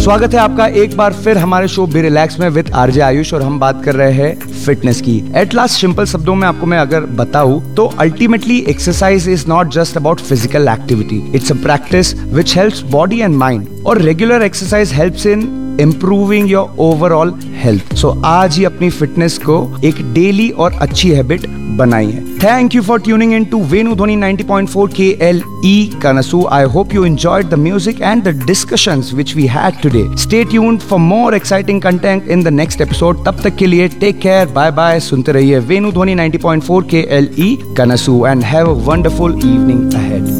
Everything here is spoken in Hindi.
स्वागत है आपका एक बार फिर हमारे शो बी रिलैक्स में विद आरजे आयुष और हम बात कर रहे हैं फिटनेस की। एट लास्ट सिंपल शब्दों में आपको मैं अगर बताऊं तो ultimately exercise is not just about physical activity, it's a practice which helps body and mind, और regular exercise helps in improving your overall health. सो आज ही अपनी फिटनेस को एक डेली और अच्छी हैबिट बनाई है। Thank you for tuning in to Venu Dhoni 90.4 KLE Kanasu. I hope you enjoyed the music and the discussions which we had today. Stay tuned for more exciting content in the next episode. तब तक के लिए take care, bye bye. सुनते रहिए Venu Dhoni 90.4 KLE Kanasu and have a wonderful evening ahead.